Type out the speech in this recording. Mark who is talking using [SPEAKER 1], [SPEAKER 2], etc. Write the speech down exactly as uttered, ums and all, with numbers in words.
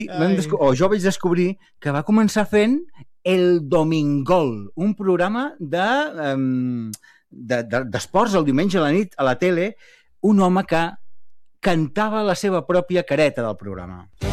[SPEAKER 1] o jo vaig descobrir que va començar fent El Domingol, un programa de, um, de, de, d'esports el diumenge a la nit a la tele, un home que cantava la seva pròpia careta del programa.